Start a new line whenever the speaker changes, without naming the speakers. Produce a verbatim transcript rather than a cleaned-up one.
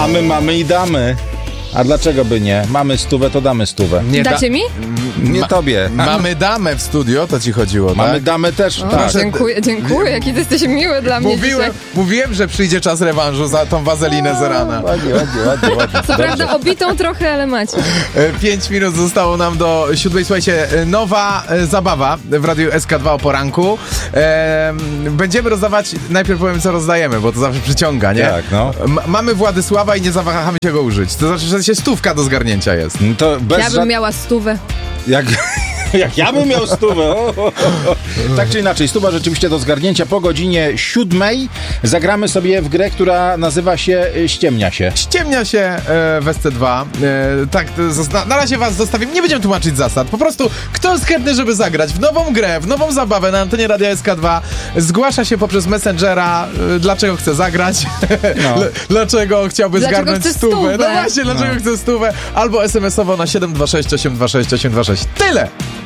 A my mamy i damy. A dlaczego by nie? Mamy stówę, to damy stówę.
Nie
Dacie mi?
Nie
Ma-
tobie.
Mamy damę w studio, to ci chodziło,
Mamy
tak?
damę też,
O,
tak.
dziękuję, dziękuję. Jaki ty jesteś miły dla mnie
Mówiłem,
dzisiaj.
mówiłem, że przyjdzie czas rewanżu za tą wazelinę z rana.
Ładnie, ładnie, ładnie, ładnie.
Co prawda obitą trochę, ale macie.
E, Pięć minut zostało nam do siódmej. Słuchajcie, e, nowa e, zabawa w Radiu S K dwa o poranku. E, będziemy rozdawać, najpierw powiem, co rozdajemy, bo to zawsze przyciąga, nie?
Tak, no.
M- mamy Władysława i nie zawahamy się go użyć. To znaczy, że się stówka do zgarnięcia jest.
No to bez
Ja bym
żad-
miała stówę.
Jak, jak ja bym miał stówę. O, o, o. Tak czy inaczej, stuwa rzeczywiście do zgarnięcia. Po godzinie siódmej zagramy sobie w grę, która nazywa się Ściemnia się.
Ściemnia się e, w S C dwa. E, tak, to zosta- na razie was zostawimy. Nie będziemy tłumaczyć zasad. Po prostu, kto jest chętny, żeby zagrać w nową grę, w nową zabawę na antenie Radia S K dwa, zgłasza się poprzez Messengera, e, dlaczego chce zagrać,
No.
L- dlaczego chciałby
Dlaczego
zgarnąć
chce
stówę.
stówę?
No właśnie, dlaczego
No.
chce stówę. Albo es em esowo na siedem dwa sześć osiem dwa sześć osiem dwa sześć. Tyle!